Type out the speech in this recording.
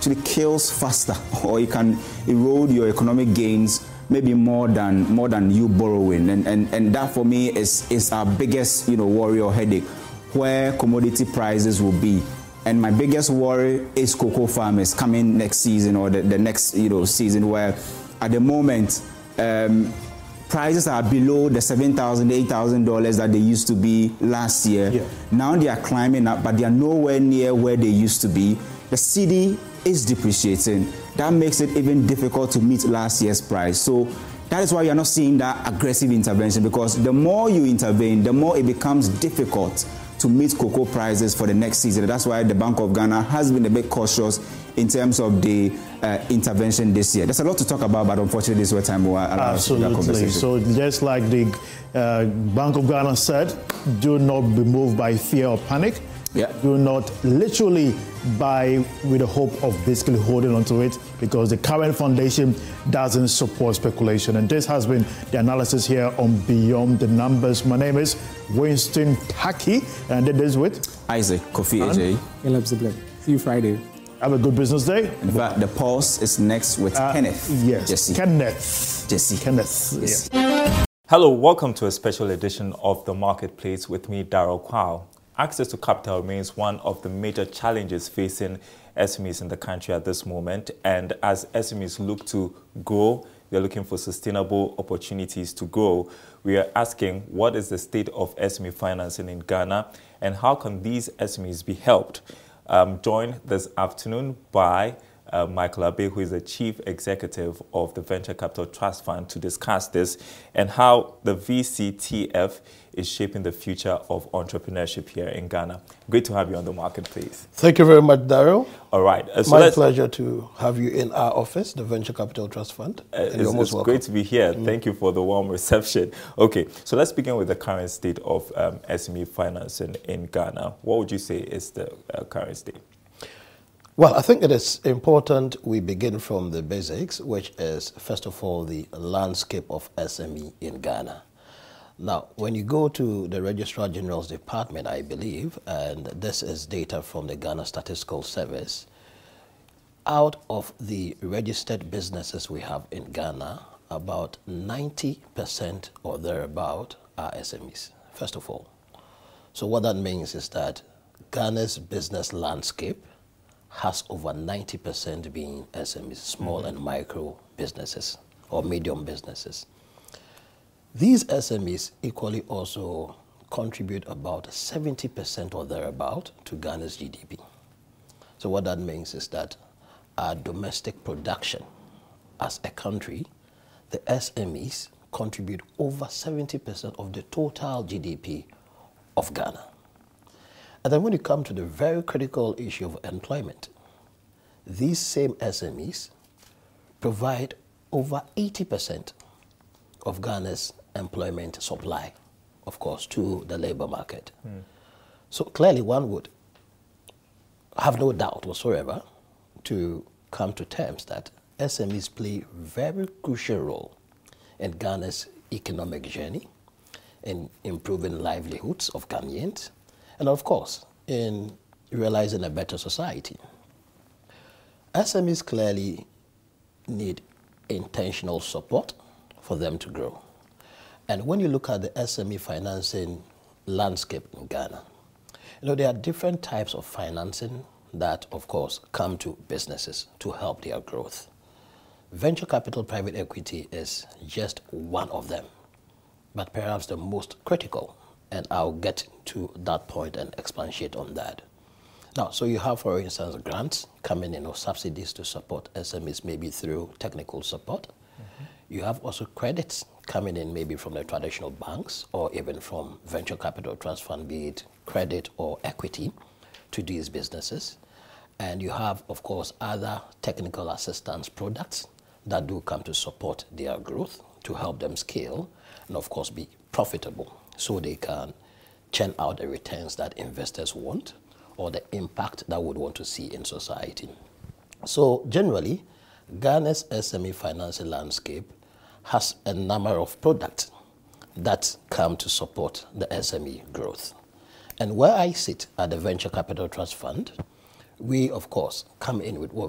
actually kills faster, or it can erode your economic gains maybe more than you borrowing, and that for me is our biggest worry or headache, where commodity prices will be. And my biggest worry is cocoa farmers coming next season, or the next season, where at the moment prices are below the $7,000, $8,000 that they used to be last year. Yeah. Now they are climbing up, but they are nowhere near where they used to be. The cedi is depreciating. That makes it even difficult to meet last year's price. So that is why you're not seeing that aggressive intervention, because the more you intervene, the more it becomes difficult to meet cocoa prices for the next season. That's why the Bank of Ghana has been a bit cautious in terms of the intervention this year. There's a lot to talk about, but unfortunately this is where time will allow us to do that conversation. So just like the Bank of Ghana said, do not be moved by fear or panic. Yeah. Do not literally buy with the hope of basically holding onto it, because the current foundation doesn't support speculation. And this has been the analysis here on Beyond the Numbers. My name is Winston Taki, and this is with Isaac Kofi AJ. Caleb Ziblem. See you Friday. Have a good business day. In fact, the pulse is next with Kenneth. Yes, Jesse. Kenneth. Yes. Yeah. Hello, welcome to a special edition of The Marketplace with me, Daryl Kwao. Access to capital remains one of the major challenges facing SMEs in the country at this moment. And as SMEs look to grow, they're looking for sustainable opportunities to grow. We are asking, what is the state of SME financing in Ghana, and how can these SMEs be helped? Joined this afternoon by Michael Abe, who is the Chief Executive of the Venture Capital Trust Fund, to discuss this and how the VCTF is shaping the future of entrepreneurship here in Ghana. Great to have you on The Marketplace. Thank you very much, Daryl. All right. My pleasure to have you in our office, the Venture Capital Trust Fund. It's great to be here. Thank you for the warm reception. Okay, so let's begin with the current state of SME financing in Ghana. What would you say is the current state? Well, I think it is important we begin from the basics, which is, first of all, the landscape of SME in Ghana. Now, when you go to the Registrar General's Department, I believe, and this is data from the Ghana Statistical Service, out of the registered businesses we have in Ghana, about 90% or thereabout are SMEs, first of all. So what that means is that Ghana's business landscape has over 90% being SMEs, small and micro businesses or medium businesses. These SMEs equally also contribute about 70% or thereabout to Ghana's GDP. So what that means is that our domestic production as a country, the SMEs contribute over 70% of the total GDP of Ghana. And then when you come to the very critical issue of employment, these same SMEs provide over 80% of Ghana's employment supply, of course, to the labor market. So clearly one would have no doubt whatsoever to come to terms that SMEs play a very crucial role in Ghana's economic journey, in improving livelihoods of Ghanaians, and of course, in realizing a better society. SMEs clearly need intentional support for them to grow. And when you look at the SME financing landscape in Ghana, there are different types of financing that, of course, come to businesses to help their growth. Venture capital private equity is just one of them, but perhaps the most critical. And I'll get to that point and expatiate on that. Now, so you have, for instance, grants coming in or subsidies to support SMEs, maybe through technical support. You have also credits coming in maybe from the traditional banks or even from venture capital trust fund, be it credit or equity to these businesses. And you have, of course, other technical assistance products that do come to support their growth, to help them scale, and of course be profitable, so they can churn out the returns that investors want or the impact that would want to see in society. So generally, Ghana's SME financing landscape has a number of products that come to support the SME growth. And where I sit at the Venture Capital Trust Fund, we, of course, come in with what